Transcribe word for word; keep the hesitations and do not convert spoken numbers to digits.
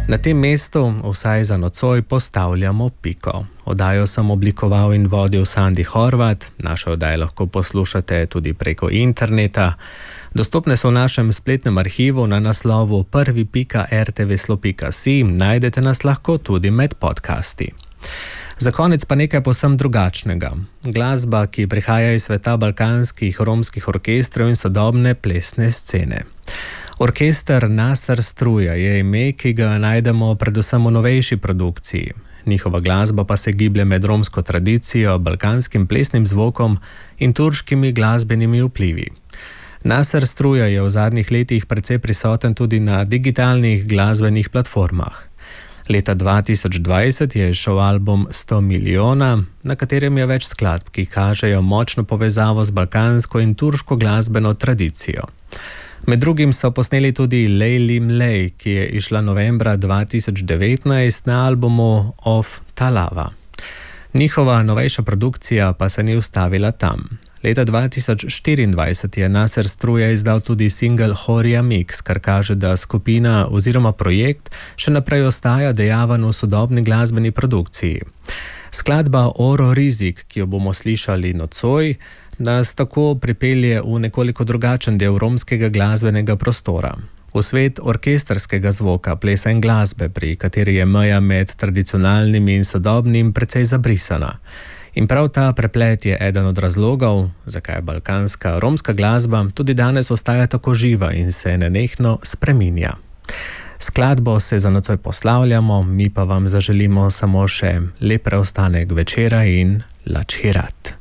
Na tem mestu, vsaj za nocoj, postavljamo piko. Oddajo sem oblikoval in vodil Sandi Horvat, naše oddaje lahko poslušate tudi preko interneta. Dostopne so v našem spletnem arhivu na naslovu prvi pika r t v slo pika si, najdete nas lahko tudi med podcasti. Za konec pa nekaj povsem drugačnega. Glasba, ki prihaja iz sveta balkanskih romskih orkestrov in sodobne plesne scene. Orkester Nasr Struja je ime, ki ga najdemo predvsem v novejši produkciji. Njihova glasba pa se giblje med romsko tradicijo, balkanskim plesnim zvokom in turškimi glasbenimi vplivi. Nasr Struja je v zadnjih letih precej prisoten tudi na digitalnih glasbenih platformah. Leta dva tisoč dvajset je šel album sto milijona, na katerem je več skladb, ki kažejo močno povezavo z balkansko in turško glasbeno tradicijo. Med drugim so posneli tudi Lejlim Lej, ki je išla novembra dva tisoč devetnajst na albumu Of Talava. Njihova novejša produkcija pa se ni ustavila tam. Leta dva tisoč štiriindvajset je Nasr Struja izdal tudi singel Horja Mix, kar kaže, da skupina oziroma projekt še naprej ostaja dejaven v sodobni glasbeni produkciji. Skladba Oro Rizik, ki jo bomo slišali nocoj, nas tako pripelje v nekoliko drugačen del romskega glasbenega prostora. V svet orkestrskega zvoka, plesa in glasbe, pri kateri je meja med tradicionalnim in sodobnim precej zabrisana. In prav ta preplet je eden od razlogov, zakaj balkanska romska glasba tudi danes ostaja tako živa in se nenehno spreminja. Skladbo se za nocoj poslavljamo, mi pa vam zaželimo samo še lep preostanek večera in lačhirat.